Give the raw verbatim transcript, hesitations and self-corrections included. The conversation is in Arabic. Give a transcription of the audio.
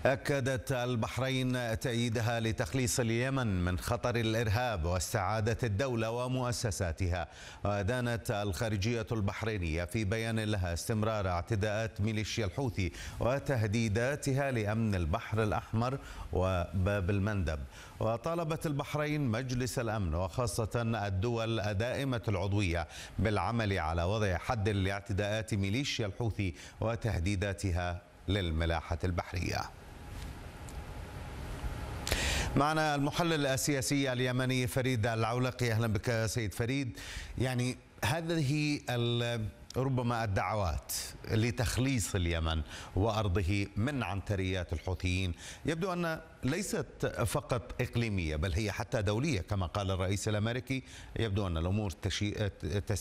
أكدت البحرين تأييدها لتخليص اليمن من خطر الإرهاب واستعادة الدولة ومؤسساتها. وأدانت الخارجية البحرينية في بيان لها استمرار اعتداءات ميليشيا الحوثي وتهديداتها لأمن البحر الأحمر وباب المندب. وطالبت البحرين مجلس الأمن وخاصة الدول الدائمة العضوية بالعمل على وضع حد لاعتداءات ميليشيا الحوثي وتهديداتها للملاحة البحرية. معنا المحلل السياسي اليمني فريد العولقي. أهلا بك سيد فريد. يعني هذه ربما الدعوات لتخليص اليمن وأرضه من عنتريات الحوثيين يبدو أن ليست فقط إقليمية بل هي حتى دولية، كما قال الرئيس الأمريكي. يبدو أن الأمور تسير